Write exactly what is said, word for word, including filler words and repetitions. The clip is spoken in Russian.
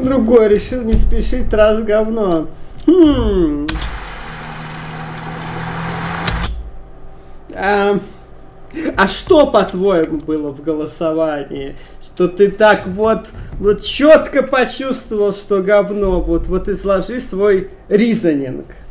другой решил не спешить, раз говно. Хм. А, а что, по-твоему, было в голосовании? Что ты так вот, вот четко почувствовал, что говно? Вот, вот изложи свой ризонинг.